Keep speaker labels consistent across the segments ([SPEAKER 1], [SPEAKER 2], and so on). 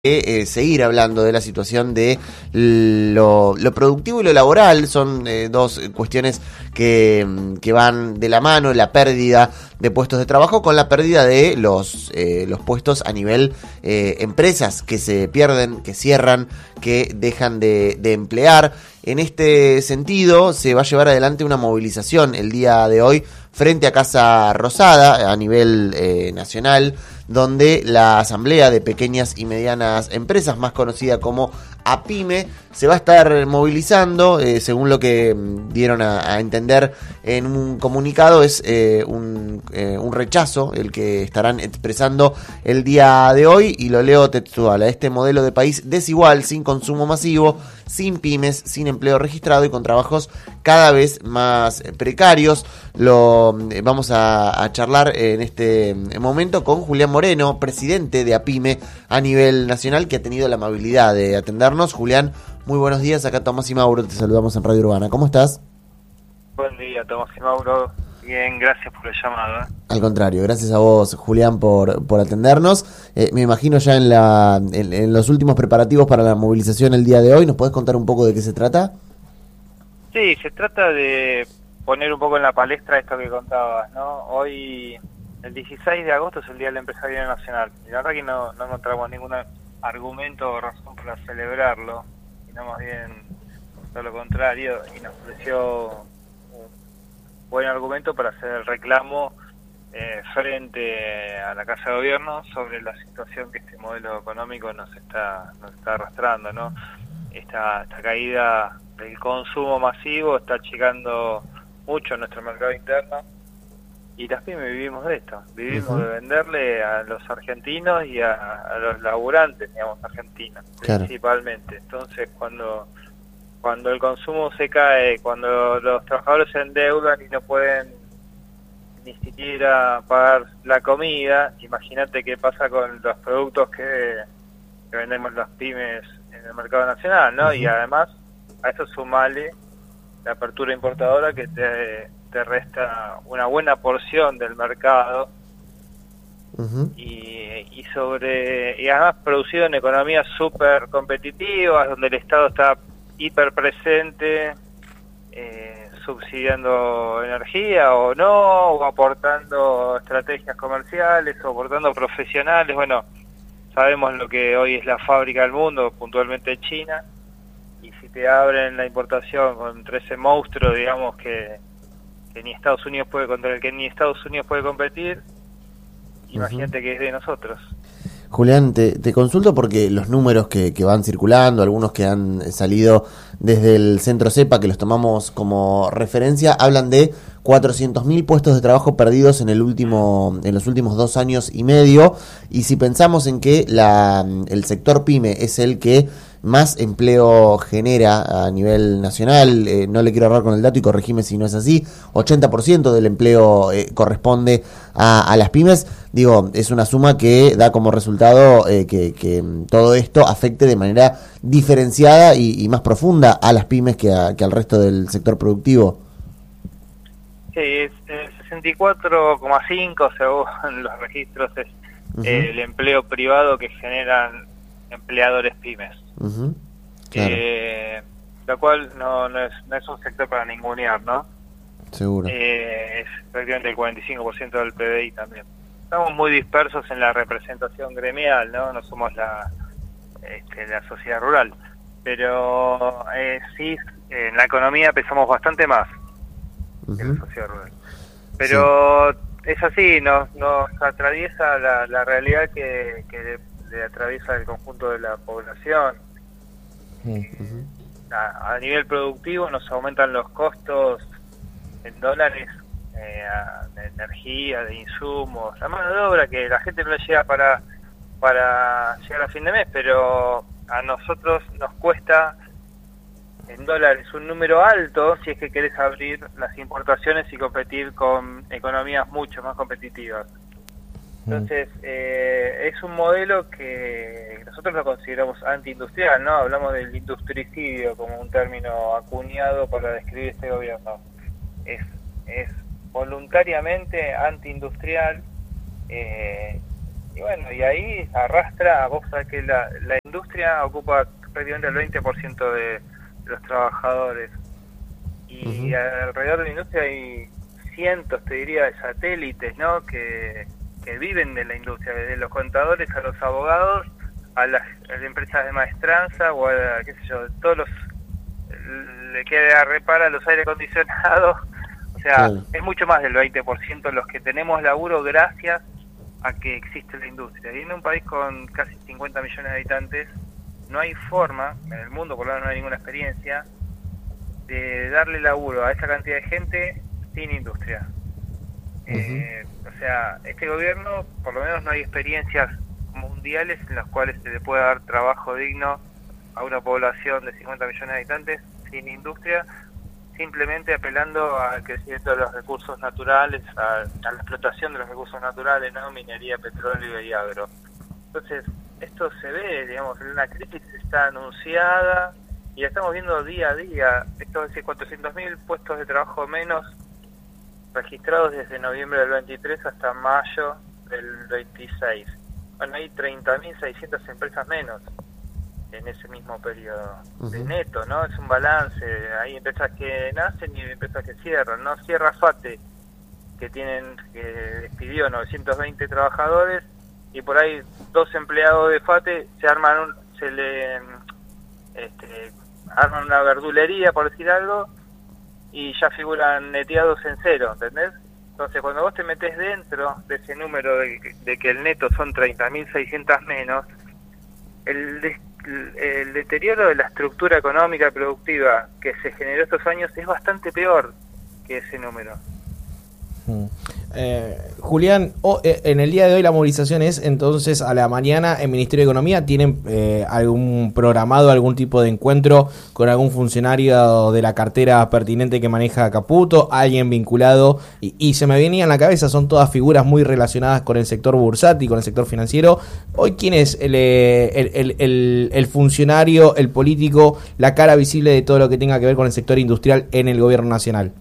[SPEAKER 1] seguir hablando de la situación de lo productivo y lo laboral. Son dos cuestiones que van de la mano: la pérdida de puestos de trabajo con la pérdida de los puestos a nivel empresas que se pierden, que cierran, que dejan de emplear. En este sentido, se va a llevar adelante una movilización el día de hoy frente a Casa Rosada a nivel nacional, donde la Asamblea de Pequeñas y Medianas Empresas, más conocida como APYME, se va a estar movilizando. Según lo que dieron a entender en un comunicado, es un rechazo el que estarán expresando el día de hoy, y lo leo textual: a este modelo de país desigual, sin consumo masivo, sin pymes, sin empleo registrado y con trabajos cada vez más precarios. Lo vamos a charlar en este momento con Julián Moreno, presidente de APYME a nivel nacional, que ha tenido la amabilidad de atendernos. Julián, muy buenos días. Acá Tomás y Mauro, te saludamos en Radio Urbana. ¿Cómo estás?
[SPEAKER 2] Buen día, Tomás y Mauro. Bien, gracias por el llamado.
[SPEAKER 1] Al contrario, gracias a vos, Julián, por atendernos. Me imagino ya en los últimos preparativos para la movilización el día de hoy. ¿Nos podés contar un poco de qué se trata?
[SPEAKER 2] Sí, se trata de poner un poco en la palestra esto que contabas, ¿no? Hoy, el 16 de agosto, es el Día del Empresario Nacional. Y la verdad que no encontramos ningún argumento o razón para celebrarlo, sino más bien todo lo contrario, y nos pareció un buen argumento para hacer el reclamo frente a la Casa de Gobierno sobre la situación que este modelo económico nos está arrastrando, ¿no? Esta caída del consumo masivo está achicando mucho nuestro mercado interno, y las pymes vivimos de esto, vivimos de venderle a los argentinos y a los laburantes, digamos, argentinos, claro, principalmente. Entonces, cuando el consumo se cae, cuando los trabajadores se endeudan y no pueden ni siquiera pagar la comida, imagínate qué pasa con los productos que vendemos las pymes en el mercado nacional, ¿no? Y además, a eso sumale la apertura importadora, que te resta una buena porción del mercado, y además producido en economías súper competitivas, donde el Estado está hiper presente, subsidiando energía o no, o aportando estrategias comerciales, o aportando profesionales. Bueno, sabemos lo que hoy es la fábrica del mundo, puntualmente China, y si te abren la importación contra ese monstruo, digamos, que ni Estados Unidos puede, contra el que ni Estados Unidos puede competir, imagínate que es de nosotros.
[SPEAKER 1] Julián, te consulto porque los números que van circulando, algunos que han salido desde el Centro CEPA, que los tomamos como referencia, hablan de 400.000 puestos de trabajo perdidos en los últimos 2 años y medio. Y si pensamos en que el sector PYME es el que más empleo genera a nivel nacional, no le quiero errar con el dato y corregime si no es así, 80% del empleo corresponde a las pymes. Digo, es una suma que da como resultado que todo esto afecte de manera diferenciada y más profunda a las pymes que al resto del sector productivo.
[SPEAKER 2] Sí, es 64,5 según los registros, es el empleo privado que generan empleadores pymes. Claro. Lo cual no es un sector para ningunear, ¿no?
[SPEAKER 1] Seguro.
[SPEAKER 2] Es prácticamente el 45% del PBI también. Estamos muy dispersos en la representación gremial, ¿no? No somos la sociedad rural, pero sí, en la economía pesamos bastante más que la sociedad rural. Pero es así, nos atraviesa la realidad que le atraviesa el conjunto de la población. A nivel productivo nos aumentan los costos en dólares, de energía, de insumos, la mano de obra, que la gente no le llega para llegar a fin de mes, pero a nosotros nos cuesta en dólares un número alto si es que querés abrir las importaciones y competir con economías mucho más competitivas. Entonces, es un modelo que nosotros lo consideramos antiindustrial, ¿no? Hablamos del industricidio como un término acuñado para describir este gobierno. Es voluntariamente antiindustrial, Y bueno, y ahí arrastra, vos sabés que la industria ocupa prácticamente el 20% de los trabajadores. Y alrededor de la industria hay cientos, te diría, de satélites, ¿no? Que viven de la industria, desde los contadores a los abogados, a las empresas de maestranza o a, qué sé yo, todos los le queda repara los aire acondicionados. O sea, es mucho más del 20% los que tenemos laburo gracias a que existe la industria. Y en un país con casi 50 millones de habitantes, no hay forma, en el mundo por lo menos no hay ninguna experiencia, de darle laburo a esa cantidad de gente sin industria. O sea, este gobierno, por lo menos no hay experiencias mundiales en las cuales se le pueda dar trabajo digno a una población de 50 millones de habitantes sin industria, simplemente apelando al crecimiento de los recursos naturales, a la explotación de los recursos naturales, ¿no? Minería, petróleo y agro. Entonces, esto se ve, digamos, una crisis está anunciada y la estamos viendo día a día. Esto es 400.000 puestos de trabajo menos registrados desde noviembre del 23 hasta mayo del 26. Bueno, hay 30.600 empresas menos en ese mismo periodo de neto, ¿no? Es un balance, hay empresas que nacen y empresas que cierran, ¿no? Cierra FATE, que despidió 920 trabajadores, y por ahí 2 empleados de FATE arman una verdulería, por decir algo, y ya figuran neteados en cero, ¿entendés? Entonces, cuando vos te metés dentro de ese número de que el neto son 30.600 menos, el deterioro de la estructura económica y productiva que se generó estos años es bastante peor que ese número.
[SPEAKER 3] Julián, en el día de hoy la movilización es entonces a la mañana. ¿El Ministerio de Economía tienen algún programado, algún tipo de encuentro con algún funcionario de la cartera pertinente que maneja Caputo, alguien vinculado? Y se me venía en la cabeza, son todas figuras muy relacionadas con el sector bursátil, con el sector financiero. Hoy, ¿quién es el funcionario, el político, la cara visible de todo lo que tenga que ver con el sector industrial en el gobierno nacional?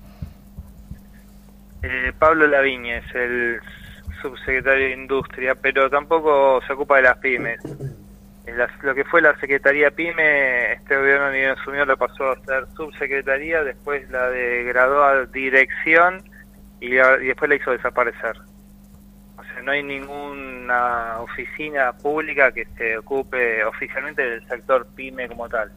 [SPEAKER 2] Pablo Lavigne es el subsecretario de Industria, pero tampoco se ocupa de las pymes. Lo que fue la Secretaría PYME, este gobierno ni bien asumió, lo pasó a ser subsecretaría, después la degradó a dirección y después la hizo desaparecer. O sea, no hay ninguna oficina pública que se ocupe oficialmente del sector PYME como tal.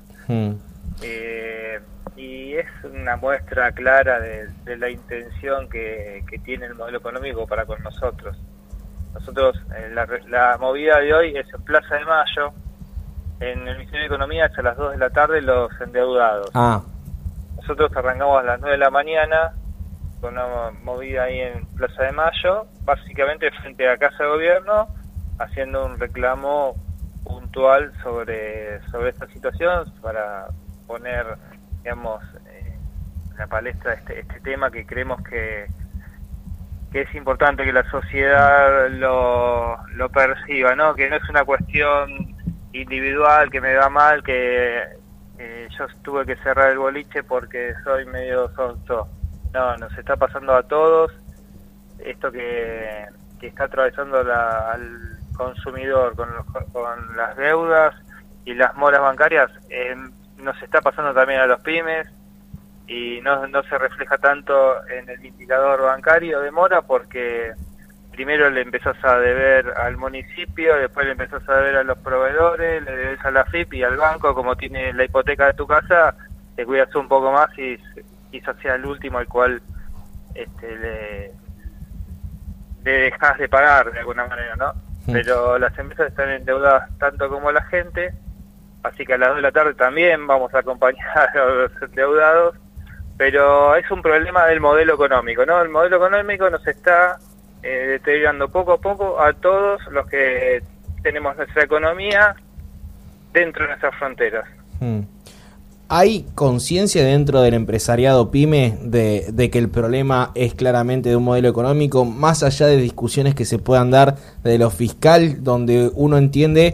[SPEAKER 2] Y es una muestra clara de la intención que tiene el modelo económico para con nosotros. Nosotros, la movida de hoy es en Plaza de Mayo, en el Ministerio de Economía hasta las 2 de la tarde los endeudados. Nosotros arrancamos a las 9 de la mañana con una movida ahí en Plaza de Mayo, básicamente frente a Casa de Gobierno, haciendo un reclamo puntual sobre esta situación para poner, digamos, en la palestra este tema que creemos que es importante que la sociedad lo perciba, ¿no? Que no es una cuestión individual, que me va mal, que yo tuve que cerrar el boliche porque soy medio sonso. No, nos está pasando a todos esto que está atravesando al consumidor con las deudas y las moras bancarias. Nos está pasando también a los pymes y no se refleja tanto en el indicador bancario de mora porque primero le empezás a deber al municipio, después le empezás a deber a los proveedores, le debes a la FIP y al banco. Como tiene la hipoteca de tu casa, te cuidas un poco más y quizás sea el último al cual le dejas de pagar de alguna manera, ¿no? Pero las empresas están endeudadas tanto como la gente, así que a las 2 de la tarde también vamos a acompañar a los endeudados, pero es un problema del modelo económico, ¿no? El modelo económico nos está deteriorando poco a poco a todos los que tenemos nuestra economía dentro de nuestras fronteras.
[SPEAKER 3] ¿Hay conciencia dentro del empresariado PYME de que el problema es claramente de un modelo económico, más allá de discusiones que se puedan dar de lo fiscal, donde uno entiende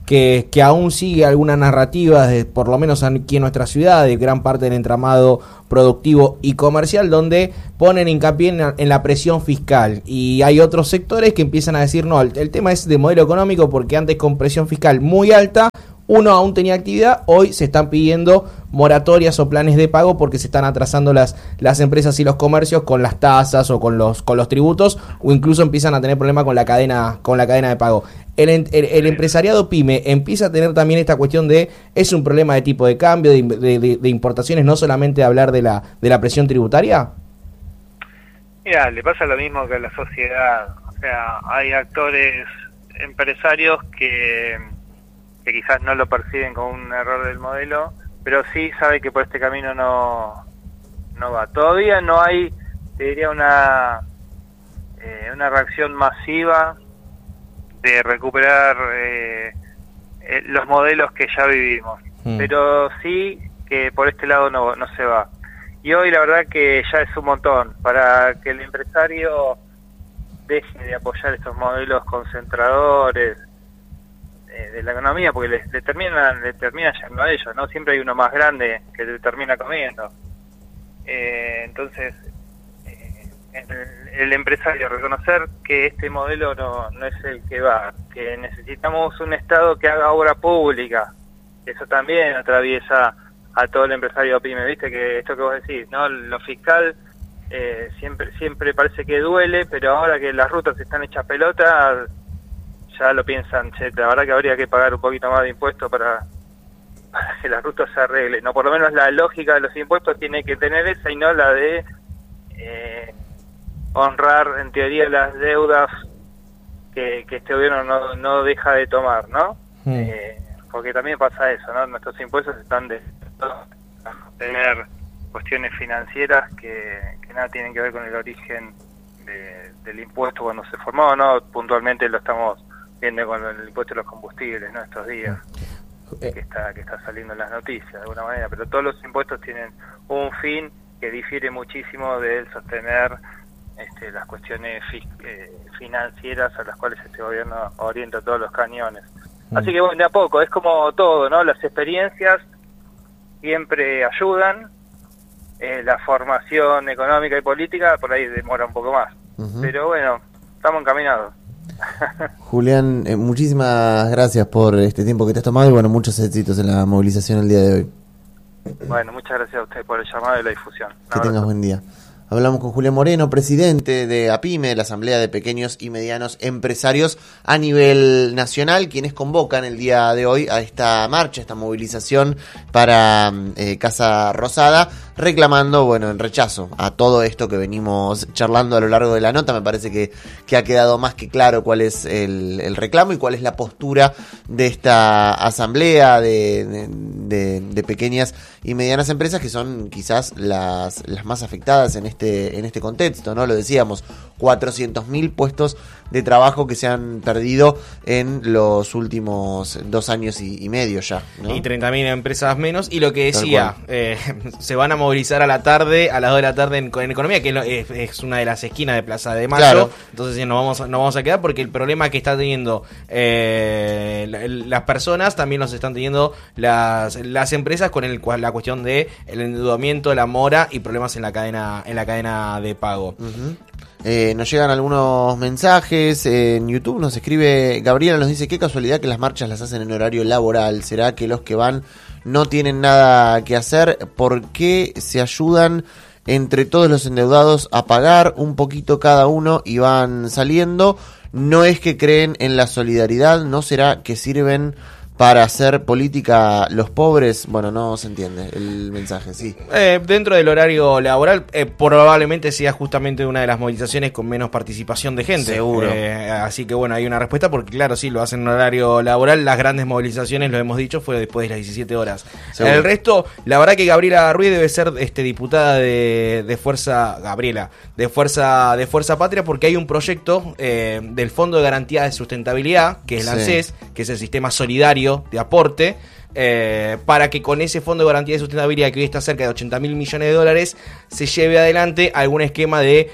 [SPEAKER 3] que aún sigue alguna narrativa, por lo menos aquí en nuestra ciudad, de gran parte del entramado productivo y comercial, donde ponen hincapié en la presión fiscal, y hay otros sectores que empiezan a decir, no, el tema es de modelo económico, porque antes con presión fiscal muy alta uno aún tenía actividad, hoy se están pidiendo moratorias o planes de pago porque se están atrasando las empresas y los comercios con las tasas o con los tributos, o incluso empiezan a tener problemas con la cadena de pago. El empresariado pyme empieza a tener también esta cuestión de, es un problema de tipo de cambio, de importaciones, no solamente hablar de la presión tributaria.
[SPEAKER 2] Mira, le pasa lo mismo que a la sociedad, o sea, hay actores empresarios que quizás no lo perciben como un error del modelo, pero sí sabe que por este camino no va. Todavía no hay, te diría, una reacción masiva de recuperar los modelos que ya vivimos, pero sí que por este lado no se va. Y hoy la verdad que ya es un montón para que el empresario deje de apoyar estos modelos concentradores de la economía, porque le termina yendo a ellos, ¿no? Siempre hay uno más grande que le termina comiendo. Entonces, el empresario reconocer que este modelo no es el que va, que necesitamos un Estado que haga obra pública. Eso también atraviesa a todo el empresario pyme, viste, que esto que vos decís, ¿no? Lo fiscal siempre parece que duele, pero ahora que las rutas están hechas pelota, ya lo piensan, che, la verdad que habría que pagar un poquito más de impuestos para que las rutas se arreglen, no, por lo menos la lógica de los impuestos tiene que tener esa y no la de honrar en teoría las deudas que este gobierno no deja de tomar, ¿no? Porque también pasa eso, ¿no? Nuestros impuestos están destinados a tener cuestiones financieras que nada tienen que ver con el origen del impuesto cuando se formó, ¿no? Puntualmente lo estamos viendo con el impuesto de los combustibles, ¿no? Estos días que está saliendo en las noticias de alguna manera, pero todos los impuestos tienen un fin que difiere muchísimo de sostener las cuestiones financieras a las cuales este gobierno orienta todos los cañones. Así que bueno, de a poco, es como todo, ¿no? Las experiencias siempre ayudan, la formación económica y política por ahí demora un poco más, pero bueno, estamos encaminados.
[SPEAKER 1] Julián, muchísimas gracias por este tiempo que te has tomado y bueno, muchos éxitos en la movilización el día de hoy.
[SPEAKER 2] Bueno, muchas gracias a usted por el llamado y la difusión.
[SPEAKER 1] Que tengas buen día. Hablamos con Julián Moreno, presidente de APYME, de la Asamblea de Pequeños y Medianos Empresarios a nivel nacional, quienes convocan el día de hoy a esta marcha, esta movilización para Casa Rosada, reclamando, bueno, en rechazo a todo esto que venimos charlando a lo largo de la nota. Me parece que ha quedado más que claro cuál es el reclamo y cuál es la postura de esta asamblea de pequeñas y medianas empresas, que son quizás las más afectadas en este contexto, ¿no? Lo decíamos, 400.000 puestos de trabajo que se han perdido en los últimos 2 años y medio ya, ¿no? Y
[SPEAKER 3] 30.000 empresas menos. Y lo que decía, se van a movilizar a la tarde, a las 2 de la tarde en Economía, que es una de las esquinas de Plaza de Mayo. Claro. Entonces no vamos a quedar, porque el problema que está teniendo las personas también los están teniendo las empresas con la cuestión de el endeudamiento, la mora y problemas en la cadena de pago.
[SPEAKER 1] Nos llegan algunos mensajes en YouTube, nos escribe Gabriela, nos dice: qué casualidad que las marchas las hacen en horario laboral. ¿Será que los que van no tienen nada que hacer? ¿Por qué se ayudan entre todos los endeudados a pagar un poquito cada uno y van saliendo? ¿No es que creen en la solidaridad? ¿No será que sirven para hacer política los pobres? Bueno, no se entiende el mensaje, sí.
[SPEAKER 3] Dentro del horario laboral, probablemente sea justamente una de las movilizaciones con menos participación de gente.
[SPEAKER 1] Seguro.
[SPEAKER 3] Así que bueno, hay una respuesta, porque claro, sí, lo hacen en horario laboral. Las grandes movilizaciones, lo hemos dicho, fue después de las 17 horas. Seguro. El resto, la verdad que Gabriela Ruiz debe ser diputada de Fuerza Patria, porque hay un proyecto del Fondo de Garantía de Sustentabilidad, que es el ANSES, que es el sistema solidario de aporte, para que con ese fondo de garantía de sustentabilidad, que hoy está cerca de $80.000 millones, se lleve adelante algún esquema de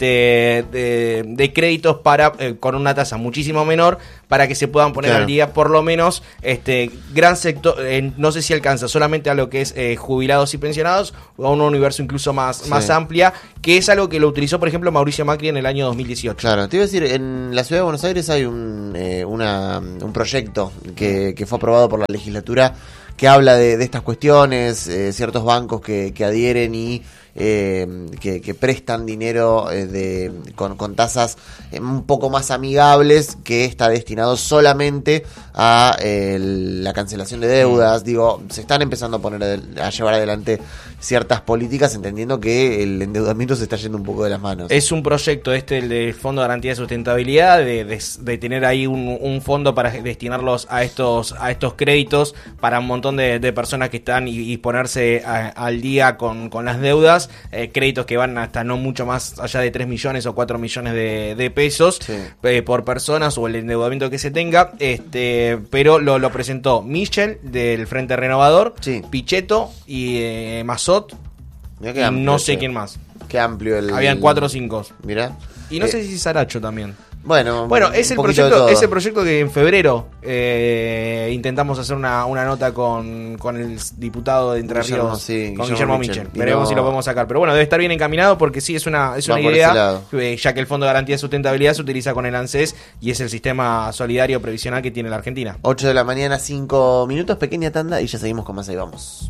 [SPEAKER 3] créditos para con una tasa muchísimo menor, para que se puedan poner al día por lo menos gran sector, no sé si alcanza solamente a lo que es jubilados y pensionados, o a un universo incluso más amplia, que es algo que lo utilizó, por ejemplo, Mauricio Macri en el año 2018.
[SPEAKER 1] Claro, te iba a decir, en la ciudad de Buenos Aires hay un proyecto que fue aprobado por la legislatura que habla de estas cuestiones, ciertos bancos que adhieren y que prestan dinero con tasas un poco más amigables, que está destinado solamente a la cancelación de deudas. Digo, se están empezando a llevar adelante ciertas políticas, entendiendo que el endeudamiento se está yendo un poco de las manos.
[SPEAKER 3] Es un proyecto el del Fondo de Garantía de Sustentabilidad, de tener ahí un fondo para destinarlos a estos créditos para un montón de personas que están y ponerse al día con las deudas, créditos que van hasta no mucho más allá de 3 millones o 4 millones de pesos por personas, o el endeudamiento que se tenga, pero lo presentó Michel del Frente Renovador, Pichetto y Mazot, y no sé quién más.
[SPEAKER 1] Qué amplio
[SPEAKER 3] habían 4 o 5.
[SPEAKER 1] Mirá.
[SPEAKER 3] Y no sé si Saracho también.
[SPEAKER 1] Bueno,
[SPEAKER 3] es el proyecto que en febrero intentamos hacer una nota con el diputado de Entre Ríos, con Guillermo Michel. Veremos si lo podemos sacar. Pero bueno, debe estar bien encaminado, porque sí, es una idea, ya que el Fondo de Garantía de Sustentabilidad se utiliza con el ANSES y es el sistema solidario previsional que tiene la Argentina.
[SPEAKER 1] 8 de la mañana, 5 minutos, pequeña tanda y ya seguimos con más. Ahí vamos.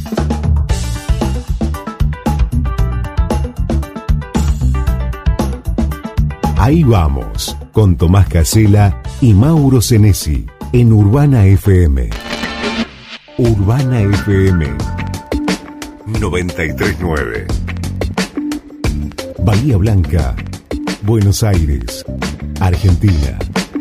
[SPEAKER 4] Ahí vamos, con Tomás Casella y Mauro Senesi, en Urbana FM. Urbana FM 93.9. Bahía Blanca, Buenos Aires, Argentina.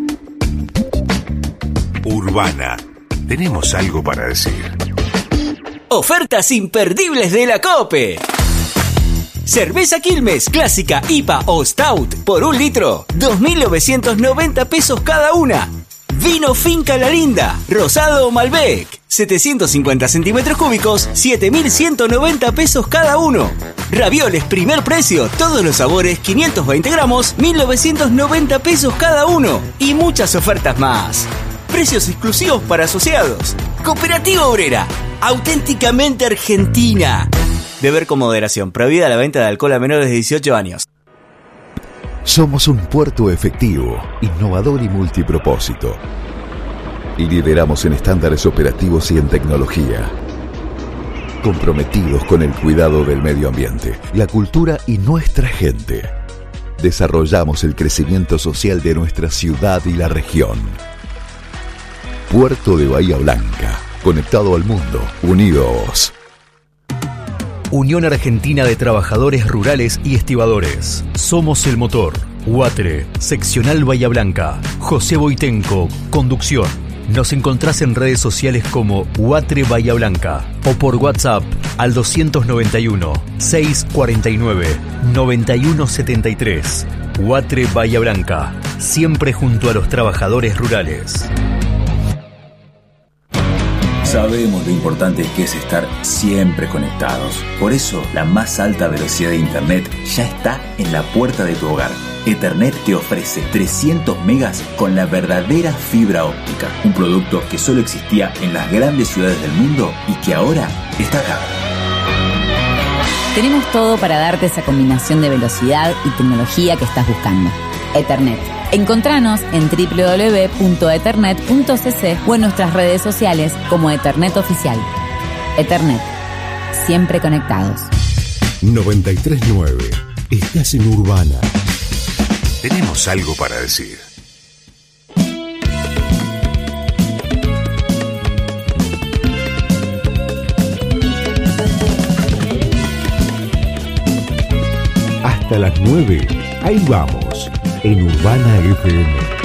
[SPEAKER 4] Urbana, tenemos algo para decir.
[SPEAKER 5] Ofertas imperdibles de la COPE. Cerveza Quilmes, clásica, IPA o Stout, por 1 litro, 2.990 pesos cada una. Vino Finca La Linda, rosado o Malbec, 750 centímetros cúbicos, 7.190 pesos cada uno. Ravioles primer precio, todos los sabores, 520 gramos, 1.990 pesos cada uno. Y muchas ofertas más. Precios exclusivos para asociados. Cooperativa Obrera, auténticamente argentina. Beber con moderación. Prohibida la venta de alcohol a menores de 18 años.
[SPEAKER 4] Somos un puerto efectivo, innovador y multipropósito. Lideramos en estándares operativos y en tecnología. Comprometidos con el cuidado del medio ambiente, la cultura y nuestra gente. Desarrollamos el crecimiento social de nuestra ciudad y la región. Puerto de Bahía Blanca, conectado al mundo, unidos.
[SPEAKER 6] Unión Argentina de Trabajadores Rurales y Estibadores. Somos el motor. UATRE, Seccional Bahía Blanca. José Boitenco, conducción. Nos encontrás en redes sociales como UATRE Bahía Blanca o por WhatsApp al 291-649-9173. UATRE Bahía Blanca, siempre junto a los trabajadores rurales.
[SPEAKER 7] Sabemos lo importante que es estar siempre conectados. Por eso, la más alta velocidad de Internet ya está en la puerta de tu hogar. Ethernet te ofrece 300 megas con la verdadera fibra óptica. Un producto que solo existía en las grandes ciudades del mundo y que ahora está acá.
[SPEAKER 8] Tenemos todo para darte esa combinación de velocidad y tecnología que estás buscando. Ethernet. Encontranos en www.ethernet.cc o en nuestras redes sociales como Ethernet Oficial. Ethernet. Siempre conectados.
[SPEAKER 4] 93.9. Estás en Urbana. Tenemos algo para decir. Hasta las 9. Ahí vamos. En Urbana FM